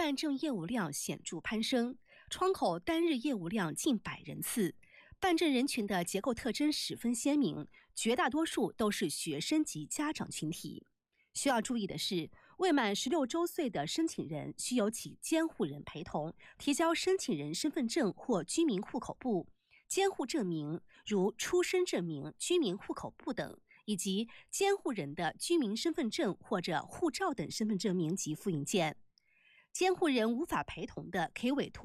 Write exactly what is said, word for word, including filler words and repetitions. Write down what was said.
办证业务量显著攀升，窗口单日业务量近百人次。办证人群的结构特征十分鲜明，绝大多数都是学生及家长群体。需要注意的是，未满十六周岁的申请人需有其监护人陪同，提交申请人身份证或居民户口簿、监护证明，如出生证明、居民户口簿等，以及监护人的居民身份证或者护照等身份证明及复印件。监护人无法陪同的，可以委托